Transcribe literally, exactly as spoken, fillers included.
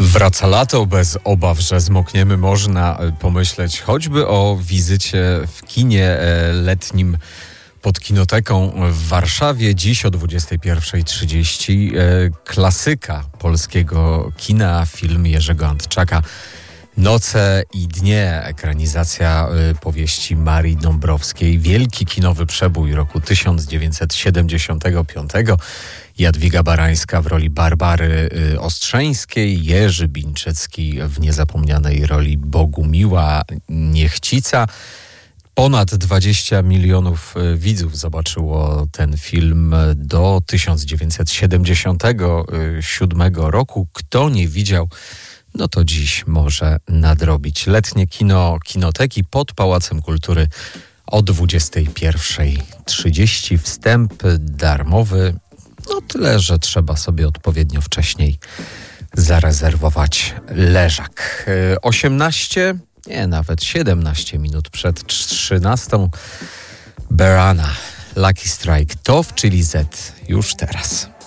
Wraca lato, bez obaw, że zmokniemy, można pomyśleć choćby o wizycie w kinie letnim pod Kinoteką w Warszawie. Dziś o dwudziestej pierwszej trzydzieści klasyka polskiego kina, film Jerzego Antczaka Noce i dnie, ekranizacja powieści Marii Dąbrowskiej. Wielki kinowy przebój roku tysiąc dziewięćset siedemdziesiątego piątego. Jadwiga Barańska w roli Barbary Ostrzeńskiej, Jerzy Binczecki w niezapomnianej roli Bogumiła Niechcica. Ponad dwadzieścia milionów widzów zobaczyło ten film do tysiąc dziewięćset siedemdziesiątego siódmego roku. Kto nie widział, no to dziś może nadrobić. Letnie kino Kinoteki pod Pałacem Kultury o dwudziestej pierwszej trzydzieści. Wstęp darmowy. No tyle, że trzeba sobie odpowiednio wcześniej zarezerwować leżak. osiemnaście, nie, nawet siedemnaście minut przed trzynastą. Berana, Lucky Strike, to w Chili Z już teraz.